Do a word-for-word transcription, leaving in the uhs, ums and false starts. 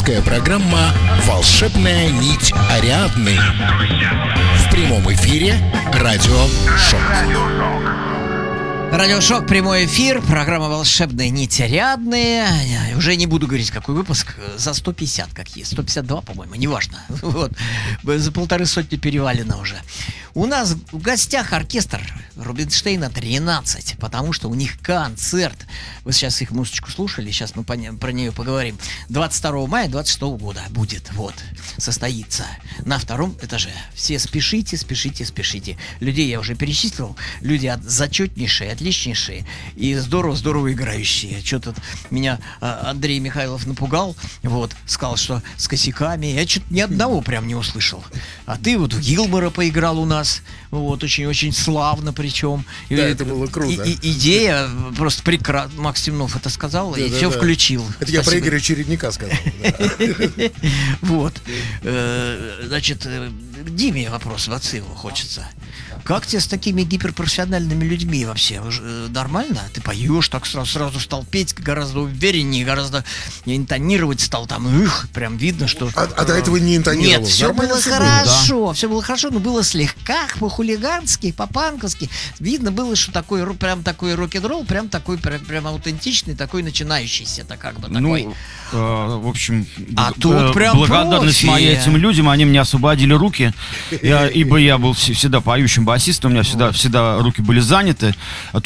авторская программа «Волшебная нить Ариадны». В прямом эфире радио «Шок». Радиошок, прямой эфир, программа «Волшебная нить Ариадны». Я уже не буду говорить, какой выпуск, за сто пятьдесят, как есть, сто пятьдесят два, по-моему, неважно. Вот, за полторы сотни перевалено уже. У нас в гостях оркестр Рубинштейна тринадцать, потому что у них концерт. Вы сейчас их музычку слушали, сейчас мы по не, про нее поговорим. двадцать второго мая двадцать шестого года будет, вот, состоится на втором этаже. Все спешите, спешите, спешите. Людей я уже перечислил, люди от, зачетнейшие, отличнейшие и здорово-здорово играющие. Что-то меня а, Андрей Михайлов напугал, вот, сказал, что с косяками. Я что-то ни одного прям не услышал. А ты вот в Гилмора поиграл у нас, вот, очень-очень славно причем. Да, и, это было круто. И, и, идея просто прекрасна. Макс Темнов это сказал, да, и да, все да. включил. Это я про Игоря Чередника сказал. Вот. Значит, к Диме вопрос, Вацилу хочется. Как тебе с такими гиперпрофессиональными людьми вообще? Нормально? Ты поешь, так сразу, сразу стал петь гораздо увереннее, гораздо интонировать стал там, их, прям видно, что... А, а до этого не интонировал? Нет, все Нормально было все хорошо, было, да? все было хорошо, но было слегка по-хулигански, по-панковски. Видно было, что такой, прям такой рок-н-ролл, прям такой, прям, прям аутентичный, такой начинающийся, так как бы такой. Ну, э, в общем, а б- тут э, прям благодарность профи. моя этим людям, они мне освободили руки, я, ибо я был вс- всегда поющим басистом, у меня всегда, всегда руки были заняты.